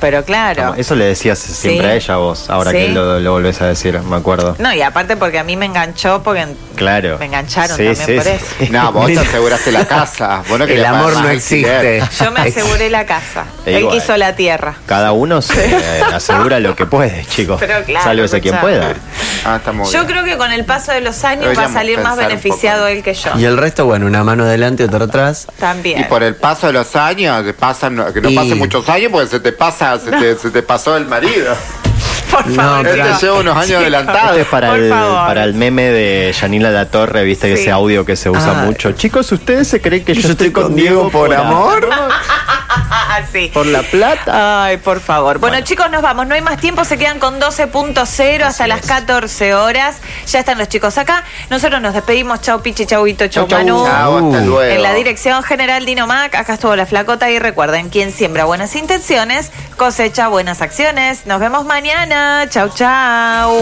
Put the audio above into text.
Pero claro. Eso le decías siempre a ella vos, ahora Sí. que lo volvés a decir, me acuerdo. No, y aparte porque a mí me enganchó, porque Claro. me engancharon Sí, también sí, por sí. eso. No, vos te aseguraste la casa. Vos no El querías amor pagar no más existe. alquiler. Yo me aseguré la casa. Te Él digo, quiso la tierra. Cada uno se asegura lo que puede, chicos. Pero claro, Sálvese quien escuchá. pueda. Ah, está muy Yo bien. creo que con el paso de los años va a Deberíamos salir más pensar un beneficiado poco. él que yo. Y el resto, bueno, una mano adelante, otra atrás. También. Y por el paso de los años, que no Y- pasen muchos años, porque se te pasó el marido. Por No, favor, pero- Él chicos. te lleva unos años Este adelantados. es para Por favor. para el meme de Yanila La Torre, viste que Sí. ese audio que se usa Ah. mucho. Chicos, ¿ustedes se creen que yo estoy con Diego por amor? Sí. ¿Por la plata? Ay, por favor. Bueno, chicos, nos vamos. No hay más tiempo. Se quedan con 12.0 hasta las 14 horas. Ya están los chicos acá. Nosotros nos despedimos. Chau, Pichi, chau, Vito, chau, Manu. Chao, hasta luego. En la dirección general Dino Mac, acá estuvo la flacota. Y recuerden, quien siembra buenas intenciones, cosecha buenas acciones. Nos vemos mañana. Chau, chau.